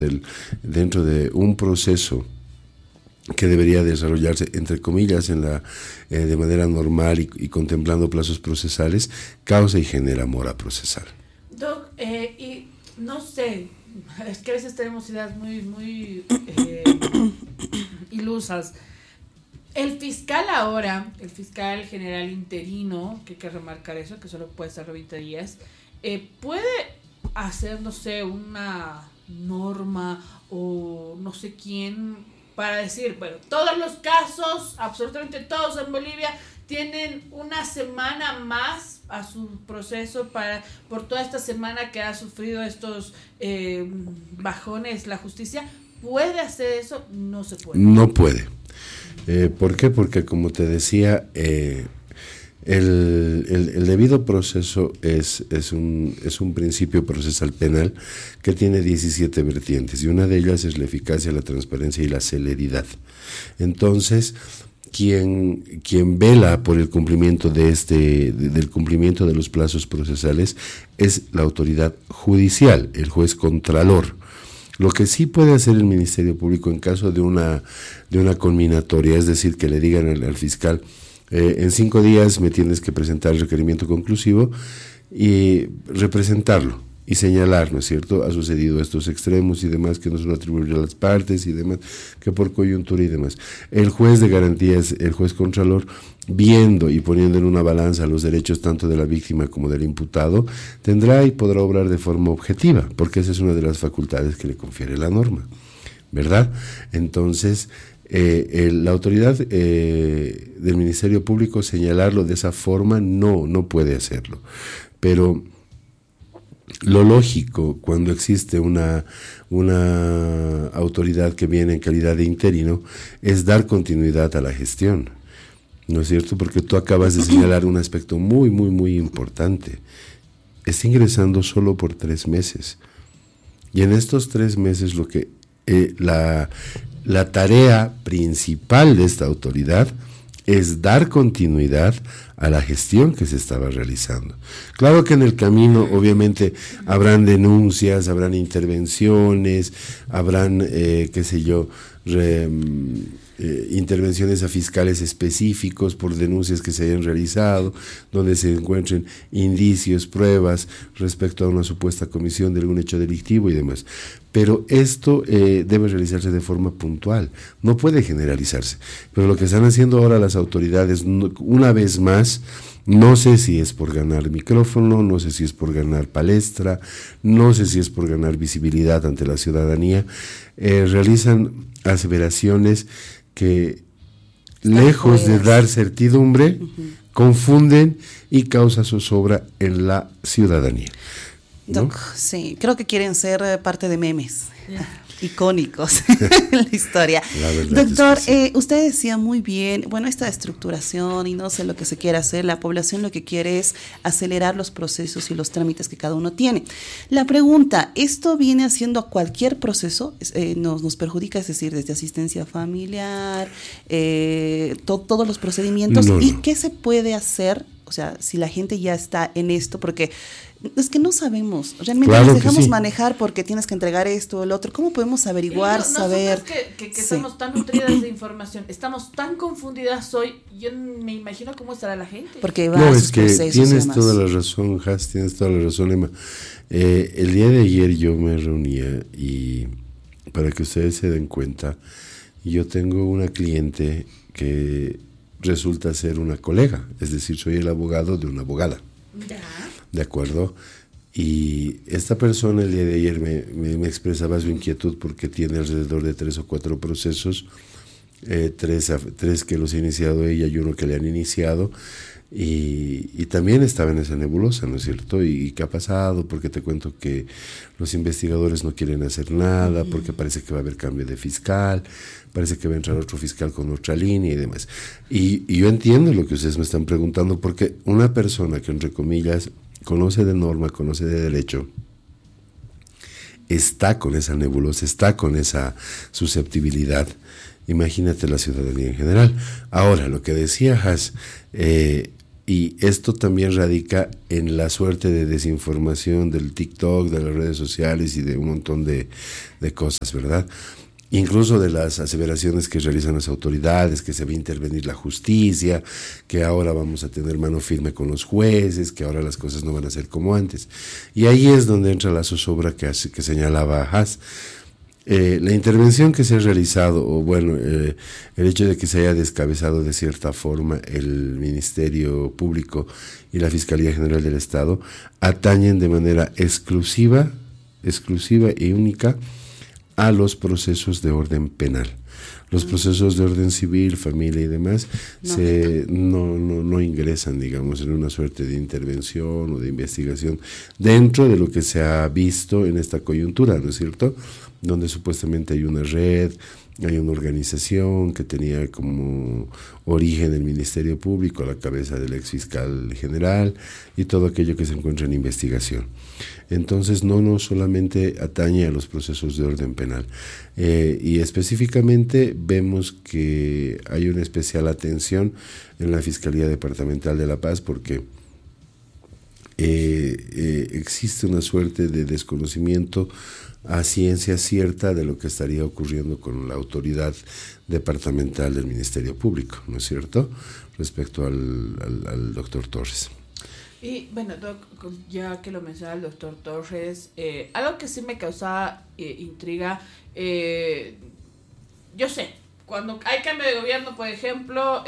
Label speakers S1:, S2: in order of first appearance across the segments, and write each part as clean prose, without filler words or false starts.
S1: dentro de un proceso que debería desarrollarse, entre comillas, de manera normal y contemplando plazos procesales, causa y genera mora procesal.
S2: Doc, y no sé, es que a veces tenemos ideas muy ilusas. El fiscal general interino, que hay que remarcar eso, que solo puede ser 20 días, puede hacer, no sé, una norma o no sé quién para decir, bueno, todos los casos, absolutamente todos en Bolivia, tienen una semana más a su proceso por toda esta semana que ha sufrido estos bajones la justicia. ¿Puede hacer eso? No se puede.
S1: No puede. ¿Por qué? Porque, como te decía, el debido proceso es un principio procesal penal que tiene 17 vertientes, y una de ellas es la eficacia, la transparencia y la celeridad. Entonces, quien vela por el cumplimiento del cumplimiento de los plazos procesales es la autoridad judicial, el juez contralor. Lo que sí puede hacer el Ministerio Público en caso de una conminatoria, es decir, que le digan al fiscal, en 5 días me tienes que presentar el requerimiento conclusivo, y representarlo y señalar, ¿no es cierto?, ha sucedido estos extremos y demás que no son atribuibles a las partes y demás, que por coyuntura y demás. El juez de garantías, el juez contralor, viendo y poniendo en una balanza los derechos tanto de la víctima como del imputado, tendrá y podrá obrar de forma objetiva, porque esa es una de las facultades que le confiere la norma, ¿verdad? Entonces, la autoridad del Ministerio Público señalarlo de esa forma no puede hacerlo, pero lo lógico cuando existe una autoridad que viene en calidad de interino es dar continuidad a la gestión, ¿no es cierto? Porque tú acabas de señalar un aspecto muy importante. Está ingresando solo por 3 meses, y en estos 3 meses lo que la tarea principal de esta autoridad es dar continuidad a la gestión que se estaba realizando. Claro que en el camino obviamente habrán denuncias, habrán intervenciones, habrán, intervenciones a fiscales específicos por denuncias que se hayan realizado, donde se encuentren indicios, pruebas respecto a una supuesta comisión de algún hecho delictivo y demás. Pero esto debe realizarse de forma puntual, no puede generalizarse. Pero lo que están haciendo ahora las autoridades, una vez más, no sé si es por ganar micrófono, no sé si es por ganar palestra, no sé si es por ganar visibilidad ante la ciudadanía, realizan aseveraciones que, lejos de dar certidumbre, confunden y causan zozobra en la ciudadanía, ¿no?
S3: Doc, sí, creo que quieren ser parte de memes icónicos en la historia. La doctor, es que sí. Usted decía muy bien, bueno, esta estructuración y no sé lo que se quiere hacer, la población lo que quiere es acelerar los procesos y los trámites que cada uno tiene. La pregunta, ¿esto viene haciendo cualquier proceso? ¿Nos perjudica, es decir, desde asistencia familiar, todos los procedimientos? No. ¿Y qué se puede hacer? O sea, si la gente ya está en esto, porque es que no sabemos, realmente nos dejamos manejar porque tienes que entregar esto o el otro. ¿Cómo podemos averiguar, saber?
S2: Nosotros que estamos tan nutridas de información, estamos tan confundidas hoy, yo me imagino cómo estará la gente.
S3: Porque va a sus procesos.
S1: Tienes toda la razón, Has, tienes toda la razón, Emma. El día de ayer yo me reunía, y para que ustedes se den cuenta, yo tengo una cliente que resulta ser una colega, es decir, soy el abogado de una abogada.
S2: Ya.
S1: ¿De acuerdo? Y esta persona el día de ayer me expresaba su inquietud porque tiene alrededor de 3 o 4 procesos, 3 que los ha iniciado ella y 1 que le han iniciado, y también estaba en esa nebulosa, ¿no es cierto? ¿Y qué ha pasado? Porque te cuento que los investigadores no quieren hacer nada, porque parece que va a haber cambio de fiscal, parece que va a entrar otro fiscal con otra línea y demás. Y yo entiendo lo que ustedes me están preguntando, porque una persona que, entre comillas, conoce de norma, conoce de derecho, está con esa nebulosa, está con esa susceptibilidad. Imagínate la ciudadanía en general. Ahora, lo que decía Has, Y esto también radica en la suerte de desinformación del TikTok, de las redes sociales y de un montón de cosas, ¿verdad? Incluso de las aseveraciones que realizan las autoridades, que se va a intervenir la justicia, que ahora vamos a tener mano firme con los jueces, que ahora las cosas no van a ser como antes. Y ahí es donde entra la zozobra que señalaba Haas. La intervención que se ha realizado, o bueno, el hecho de que se haya descabezado de cierta forma el Ministerio Público y la Fiscalía General del Estado, atañen de manera exclusiva y única a los procesos de orden penal. Los procesos de orden civil, familia y demás no ingresan, digamos, en una suerte de intervención o de investigación dentro de lo que se ha visto en esta coyuntura, ¿no es cierto?, donde supuestamente hay una red, hay una organización que tenía como origen el Ministerio Público a la cabeza del ex fiscal general y todo aquello que se encuentra en investigación. Entonces no solamente atañe a los procesos de orden penal, y específicamente vemos que hay una especial atención en la Fiscalía Departamental de La Paz porque existe una suerte de desconocimiento a ciencia cierta de lo que estaría ocurriendo con la autoridad departamental del Ministerio Público, ¿no es cierto?, respecto al doctor Torres.
S2: Y bueno, Doc, ya que lo menciona el doctor Torres, algo que sí me causaba intriga, yo sé, cuando hay cambio de gobierno, por ejemplo,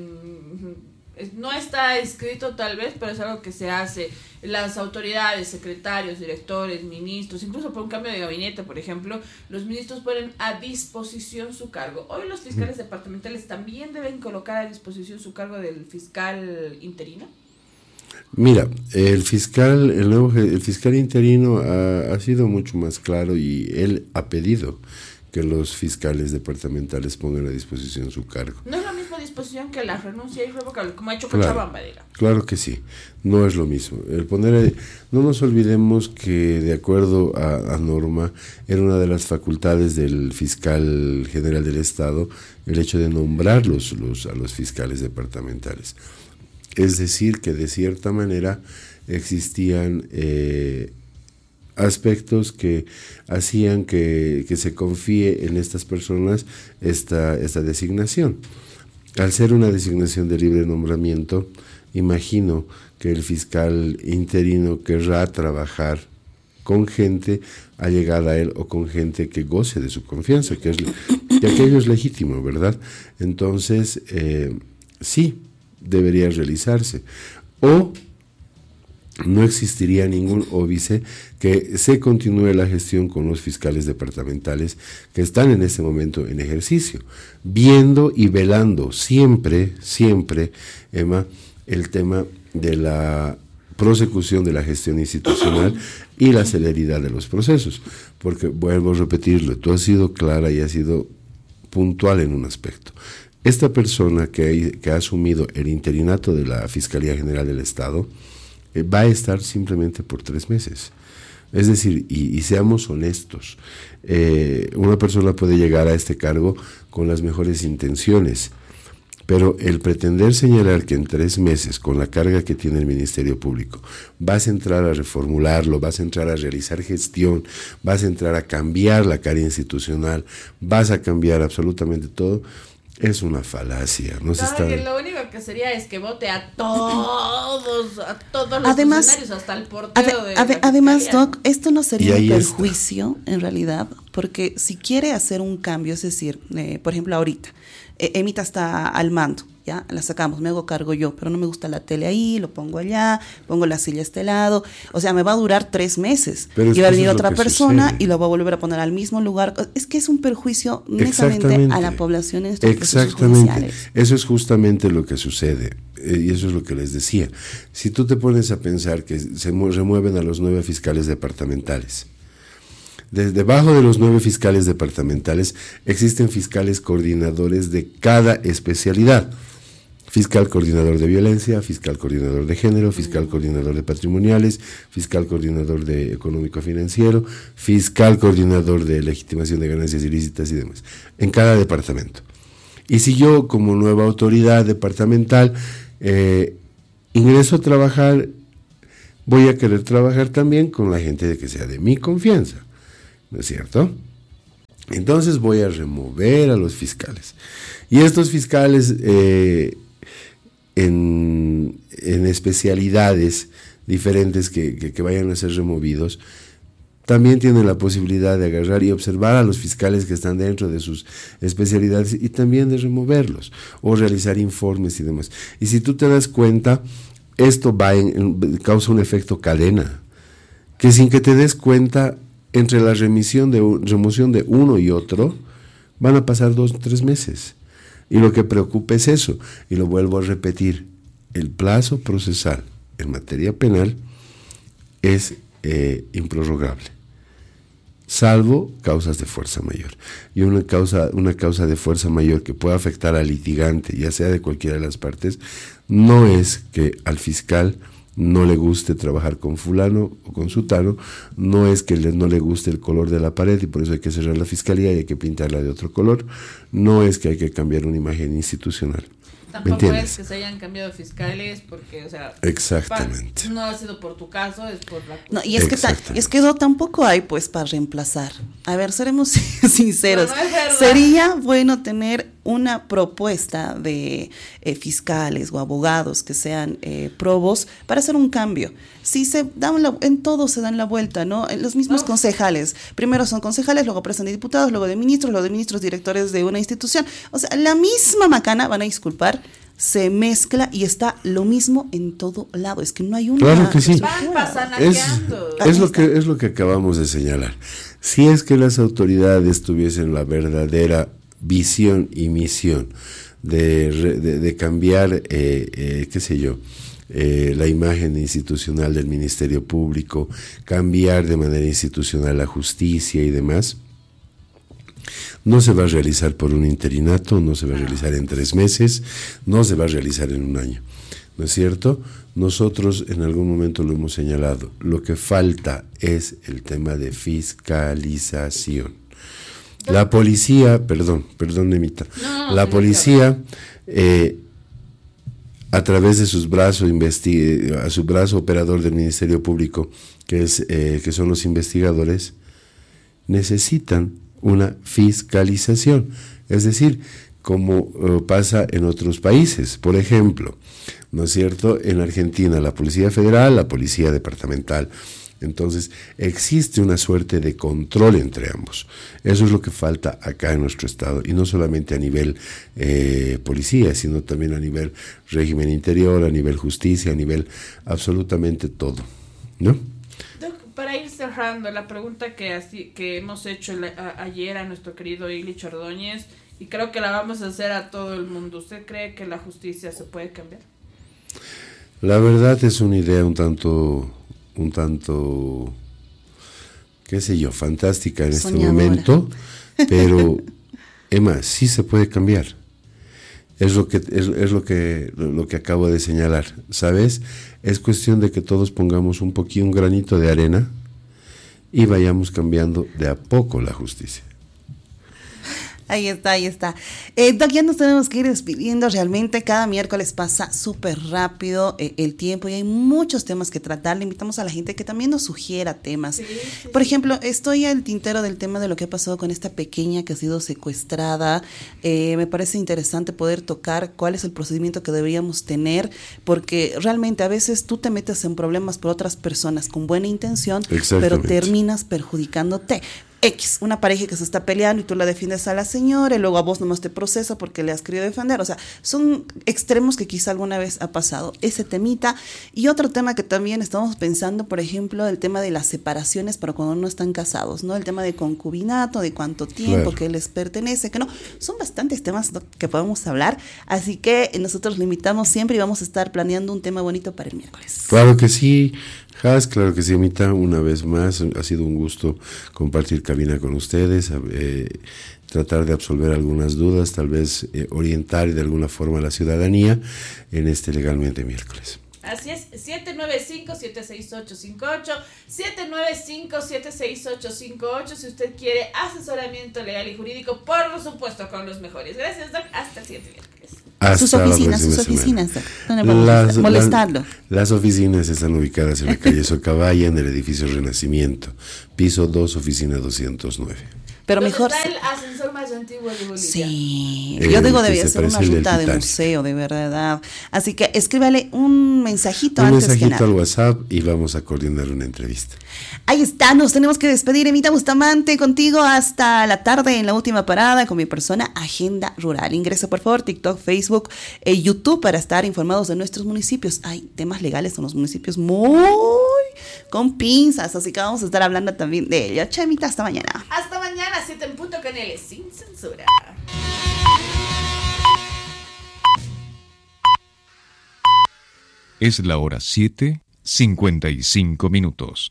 S2: no está escrito tal vez, pero es algo que se hace. Las autoridades, secretarios, directores, ministros, incluso por un cambio de gabinete, por ejemplo, los ministros ponen a disposición su cargo. Hoy los fiscales departamentales también deben colocar a disposición su cargo del fiscal interino.
S1: Mira, el fiscal interino ha sido mucho más claro y él ha pedido que los fiscales departamentales pongan a disposición su cargo.
S2: No es la misma disposición que la renuncia irrevocable, como ha hecho Cochabamba, digamos.
S1: Claro que sí, no es lo mismo. No nos olvidemos que de acuerdo a norma era una de las facultades del fiscal general del Estado el hecho de nombrar a los fiscales departamentales. Es decir, que de cierta manera existían aspectos que hacían que se confíe en estas personas esta designación. Al ser una designación de libre nombramiento, imagino que el fiscal interino querrá trabajar con gente allegada a él o con gente que goce de su confianza, que aquello es legítimo, ¿verdad? Entonces, sí, debería realizarse. O no existiría ningún óbice que se continúe la gestión con los fiscales departamentales que están en este momento en ejercicio, viendo y velando siempre, Emma, el tema de la prosecución de la gestión institucional y la celeridad de los procesos, porque vuelvo a repetirlo, tú has sido clara y has sido puntual en un aspecto. Esta persona que ha asumido el interinato de la Fiscalía General del Estado va a estar simplemente por 3 meses. Es decir, y seamos honestos, una persona puede llegar a este cargo con las mejores intenciones, pero el pretender señalar que en 3 meses, con la carga que tiene el Ministerio Público, vas a entrar a reformularlo, vas a entrar a realizar gestión, vas a entrar a cambiar la cara institucional, vas a cambiar absolutamente todo, es una falacia. No,
S2: lo único que sería es que vote a todos los funcionarios, hasta el portero
S3: además, Doc, esto no sería un perjuicio en realidad, porque si quiere hacer un cambio, es decir, por ejemplo ahorita, Emita está al mando, ya la sacamos, me hago cargo yo, pero no me gusta la tele ahí, lo pongo allá, pongo la silla a este lado, o sea, me va a durar 3 meses, y va a venir otra persona y lo va a volver a poner al mismo lugar. Es que es un perjuicio netamente a la población en estos procesos judiciales.
S1: Eso es justamente lo que sucede, y eso es lo que les decía. Si tú te pones a pensar que se remueven a los 9 fiscales departamentales, debajo de los 9 fiscales departamentales existen fiscales coordinadores de cada especialidad. Fiscal coordinador de violencia, fiscal coordinador de género, fiscal coordinador de patrimoniales, fiscal coordinador de económico-financiero, fiscal coordinador de legitimación de ganancias ilícitas y demás, en cada departamento. Y si yo, como nueva autoridad departamental, ingreso a trabajar, voy a querer trabajar también con la gente que sea de mi confianza, ¿no es cierto? Entonces voy a remover a los fiscales. Y estos fiscales en especialidades diferentes que vayan a ser removidos, también tienen la posibilidad de agarrar y observar a los fiscales que están dentro de sus especialidades y también de removerlos o realizar informes y demás. Y si tú te das cuenta, esto causa un efecto cadena, que sin que te des cuenta, entre la remoción de uno y otro, van a pasar 2 o 3 meses. Y lo que preocupa es eso, y lo vuelvo a repetir, el plazo procesal en materia penal es improrrogable, salvo causas de fuerza mayor. Y una causa de fuerza mayor que pueda afectar al litigante, ya sea de cualquiera de las partes, no es que al fiscal no le guste trabajar con fulano o con sutano, no es que no le guste el color de la pared y por eso hay que cerrar la fiscalía y hay que pintarla de otro color, no es que hay que cambiar una imagen institucional.
S2: Tampoco es que se hayan cambiado fiscales porque, o sea,
S1: exactamente.
S2: No ha sido por tu caso, es por la...
S3: No, y es que no, tampoco hay pues para reemplazar. A ver, seremos sinceros. No sería bueno tener una propuesta de fiscales o abogados que sean probos para hacer un cambio. Si en todo se dan la vuelta, ¿no? Los mismos concejales. Primero son concejales, luego pasan de diputados, luego de ministros directores de una institución. O sea, la misma macana, van a disculpar, se mezcla y está lo mismo en todo lado. Es que no hay una...
S1: Claro que sí.
S2: Es
S1: lo que acabamos de señalar. Si es que las autoridades tuviesen la verdadera visión y misión de cambiar, la imagen institucional del Ministerio Público, cambiar de manera institucional la justicia y demás, no se va a realizar por un interinato, no se va a realizar en 3 meses, no se va a realizar en 1 año, ¿no es cierto? Nosotros en algún momento lo hemos señalado, lo que falta es el tema de fiscalización. La policía, perdón, Nemita, la policía a través de su brazo operador del Ministerio Público, que son los investigadores, necesitan una fiscalización, es decir, como pasa en otros países. Por ejemplo, ¿no es cierto? En Argentina, la Policía Federal, la Policía Departamental. Entonces, existe una suerte de control entre ambos. Eso es lo que falta acá en nuestro estado, y no solamente a nivel policía, sino también a nivel régimen interior, a nivel justicia, a nivel absolutamente todo, ¿no?
S2: Para ir cerrando, la pregunta que hemos hecho ayer a nuestro querido Illich Ordóñez, y creo que la vamos a hacer a todo el mundo. ¿Usted cree que la justicia se puede cambiar?
S1: La verdad es una idea un tanto, qué sé yo, fantástica en este momento, pero Emma, sí se puede cambiar. Es lo que acabo de señalar, ¿sabes? Es cuestión de que todos pongamos un granito de arena y vayamos cambiando de a poco la justicia.
S3: Ahí está. Doc, ya nos tenemos que ir despidiendo. Realmente cada miércoles pasa súper rápido el tiempo y hay muchos temas que tratar. Le invitamos a la gente que también nos sugiera temas. Sí. Por ejemplo, estoy al tintero del tema de lo que ha pasado con esta pequeña que ha sido secuestrada. Me parece interesante poder tocar cuál es el procedimiento que deberíamos tener, porque realmente a veces tú te metes en problemas por otras personas con buena intención, pero terminas perjudicándote. Una pareja que se está peleando y tú la defiendes a la señora y luego a vos nomás te procesa porque le has querido defender. O sea, son extremos que quizá alguna vez ha pasado. Ese temita. Y otro tema que también estamos pensando, por ejemplo, el tema de las separaciones para cuando no están casados, ¿no? El tema de concubinato, de cuánto tiempo que les pertenece, que no. Son bastantes temas que podemos hablar. Así que nosotros le invitamos siempre y vamos a estar planeando un tema bonito para el miércoles.
S1: Claro que sí. Claro que sí, Amita, una vez más, ha sido un gusto compartir cabina con ustedes, tratar de absolver algunas dudas, tal vez orientar de alguna forma a la ciudadanía en este Legalmente Miércoles.
S2: Así es, 795-76858, 795-76858, si usted quiere asesoramiento legal y jurídico, por supuesto, con los mejores. Gracias, Doc, hasta el siguiente miércoles.
S3: sus oficinas, molestarlo.
S1: Las oficinas están ubicadas en la calle Socabaya, en el edificio Renacimiento, piso 2, oficina 209.
S2: Pero mejor está el ascensor más antiguo de Bolivia.
S3: Sí, yo digo debía ser una ruta de museo, de verdad. Así que escríbale un mensajito antes que nada.
S1: Un mensajito al WhatsApp y vamos a coordinar una entrevista.
S3: Ahí está, nos tenemos que despedir. Emita Bustamante, contigo hasta la tarde en la última parada con mi persona Agenda Rural. Ingresa por favor TikTok, Facebook, YouTube para estar informados de nuestros municipios. Hay temas legales en los municipios muy con pinzas, así que vamos a estar hablando también de ello. Chemita, hasta mañana.
S2: Hasta mañana, 7 en punto, Caneles, sin censura.
S4: Es la hora 7:55.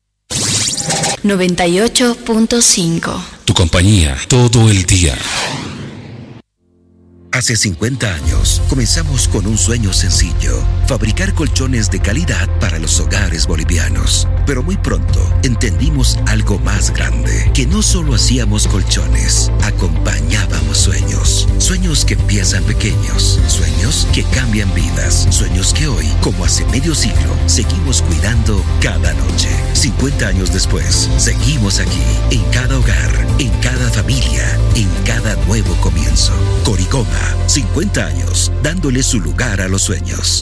S5: 98.5.
S6: Tu compañía todo el día. Hace 50 años comenzamos con un sueño sencillo: fabricar colchones de calidad para los hogares bolivianos. Pero muy pronto entendimos algo más grande, que no solo hacíamos colchones, acompañábamos sueños. Sueños que empiezan pequeños, sueños que cambian vidas, sueños que hoy, como hace medio siglo, seguimos cuidando cada noche. 50 años después, seguimos aquí, en cada hogar, en cada familia, en cada nuevo comienzo. Coricoma, 50 años, dándole su lugar a los sueños.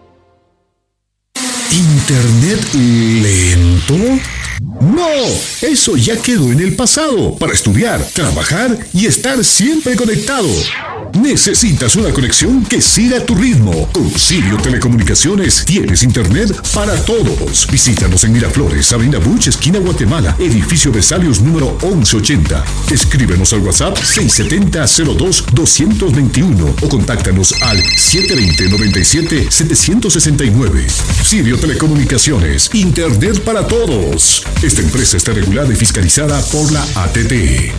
S7: ¿Internet lento? No, eso ya quedó en el pasado. Para estudiar, trabajar y estar siempre conectado, necesitas una conexión que siga tu ritmo. Con Sirio Telecomunicaciones tienes internet para todos. Visítanos en Miraflores, Avenida Buch, esquina Guatemala, edificio Vesalios número 1180. Escríbenos al WhatsApp 670-02-221 o contáctanos al 720-97-769. Sirio Telecomunicaciones, internet para todos. Esta empresa está regulada y fiscalizada por la ATT.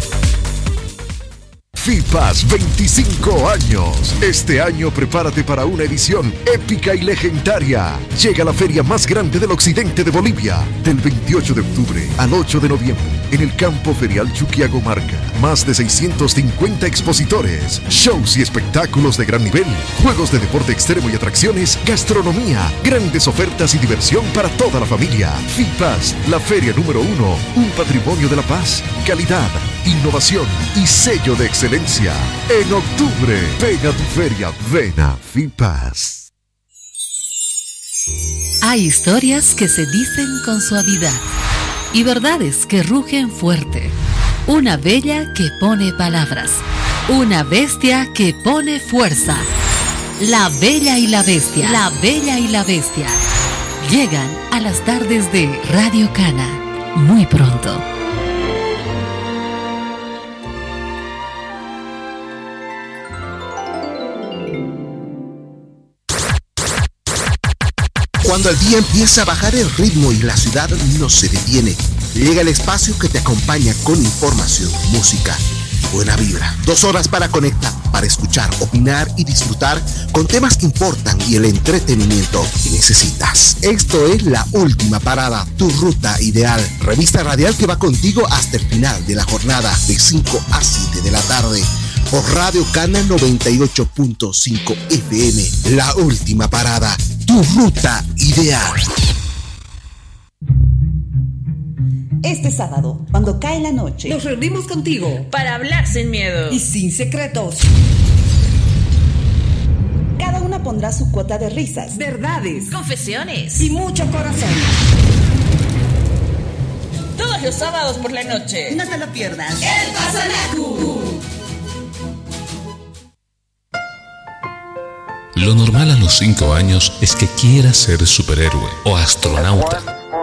S8: FIPAS 25 años. Este año prepárate para una edición épica y legendaria. Llega la feria más grande del occidente de Bolivia, del 28 de octubre al 8 de noviembre, en el campo ferial Chuquiagomarca. Más de 650 expositores, shows y espectáculos de gran nivel, juegos de deporte extremo y atracciones, gastronomía, grandes ofertas y diversión para toda la familia. FIPAS, la feria número 1, un patrimonio de la paz, calidad, innovación y sello de excelencia. En octubre, ven a tu feria, ven a FIPAS.
S9: Hay historias que se dicen con suavidad y verdades que rugen fuerte. Una bella que pone palabras, una bestia que pone fuerza. La Bella y la Bestia. La Bella y la Bestia. Llegan a las tardes de Radio Cana muy pronto.
S10: Cuando el día empieza a bajar el ritmo y la ciudad no se detiene, llega el espacio que te acompaña con información, música, buena vibra. 2 horas para conectar, para escuchar, opinar y disfrutar con temas que importan y el entretenimiento que necesitas. Esto es La Última Parada, tu ruta ideal. Revista radial que va contigo hasta el final de la jornada, de 5 a 7 de la tarde. Por Radio Cana 98.5 FM. La Última Parada, tu ruta ideal.
S11: Este sábado, cuando cae la noche,
S12: nos reunimos contigo
S2: para hablar sin miedo
S12: y sin secretos.
S11: Cada una pondrá su cuota de risas,
S12: verdades,
S2: confesiones
S12: y mucho corazón.
S2: Todos los sábados por la noche.
S11: No te lo pierdas.
S12: El Pasanacu.
S6: Lo normal a los 5 años es que quieras ser superhéroe o astronauta.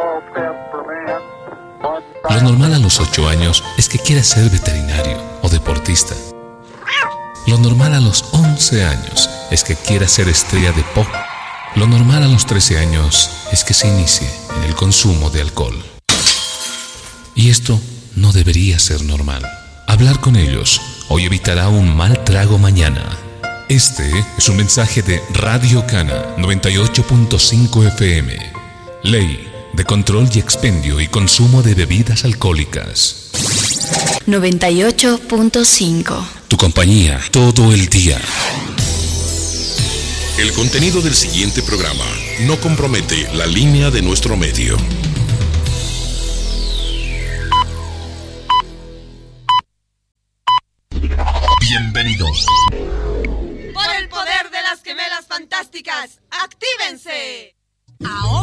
S6: Lo normal a los 8 años es que quieras ser veterinario o deportista. Lo normal a los 11 años es que quieras ser estrella de pop. Lo normal a los 13 años es que se inicie en el consumo de alcohol. Y esto no debería ser normal. Hablar con ellos hoy evitará un mal trago mañana. Este es un mensaje de Radio Cana 98.5 FM. Ley de control y expendio y consumo de bebidas alcohólicas.
S5: 98.5.
S6: Tu compañía todo el día.
S7: El contenido del siguiente programa no compromete la línea de nuestro medio.
S4: Bienvenidos.
S13: Por el poder de las gemelas fantásticas, ¡actívense!
S14: Ahora